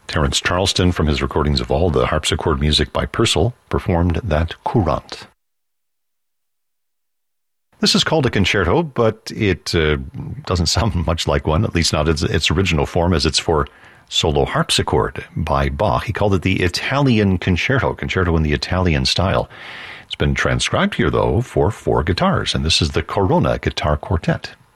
Terence Charleston, from his recordings of all the harpsichord music by Purcell, performed that Courante. This is called a concerto, but it doesn't sound much like one, at least not its original form, as it's for solo harpsichord by Bach. He called it the Italian concerto in the Italian style. It's been transcribed here, though, for 4 guitars, and this is the Corona Guitar Quartet.